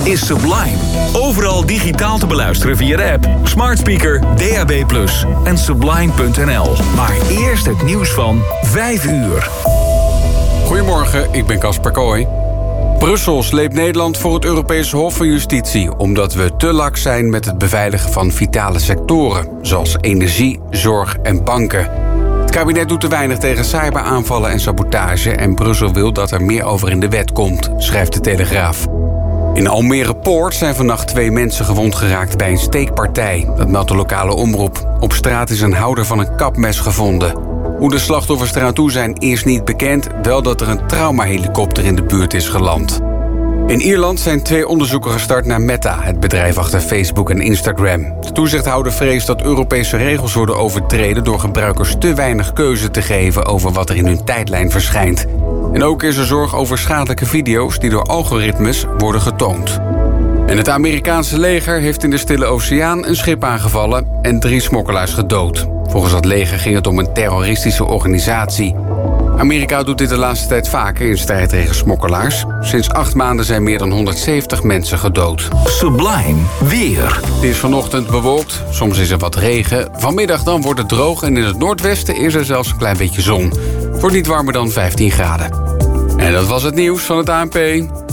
is Sublime. Overal digitaal te beluisteren via de app, smart speaker, DAB+ en sublime.nl. Maar eerst het nieuws van 5 uur. Goedemorgen, ik ben Casper Kooi. Brussel sleept Nederland voor het Europese Hof van Justitie, omdat we te laks zijn met het beveiligen van vitale sectoren, zoals energie, zorg en banken. Het kabinet doet te weinig tegen cyberaanvallen en sabotage en Brussel wil dat er meer over in de wet komt, schrijft de Telegraaf. In Almere Poort zijn vannacht 2 mensen gewond geraakt bij een steekpartij. Dat meldt de lokale omroep. Op straat is een houder van een kapmes gevonden. Hoe de slachtoffers eraan toe zijn is niet bekend, wel dat er een traumahelikopter in de buurt is geland. In Ierland zijn 2 onderzoeken gestart naar Meta, het bedrijf achter Facebook en Instagram. De toezichthouder vreest dat Europese regels worden overtreden door gebruikers te weinig keuze te geven over wat er in hun tijdlijn verschijnt. En ook is er zorg over schadelijke video's die door algoritmes worden getoond. En het Amerikaanse leger heeft in de Stille Oceaan een schip aangevallen en 3 smokkelaars gedood. Volgens het leger ging het om een terroristische organisatie. Amerika doet dit de laatste tijd vaker in strijd tegen smokkelaars. Sinds 8 maanden zijn meer dan 170 mensen gedood. Sublime weer. Het is vanochtend bewolkt, soms is er wat regen. Vanmiddag dan wordt het droog en in het noordwesten is er zelfs een klein beetje zon. Het wordt niet warmer dan 15 graden. En dat was het nieuws van het ANP.